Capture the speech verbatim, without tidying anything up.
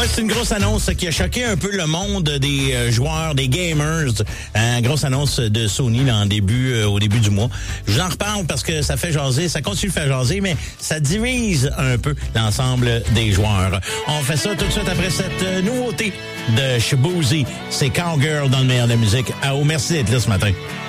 c'est une grosse annonce qui a choqué un peu le monde des euh, joueurs, des gamers. Une grosse annonce de Sony là, en début, euh, au début du mois. Je vous en reparle parce que ça fait jaser, ça continue de faire jaser, mais ça divise un peu l'ensemble des joueurs. On fait ça tout de suite après cette euh, nouveauté de Shaboozey. C'est Cowgirl dans le meilleur de la musique. Ah, oh, merci d'être là ce matin.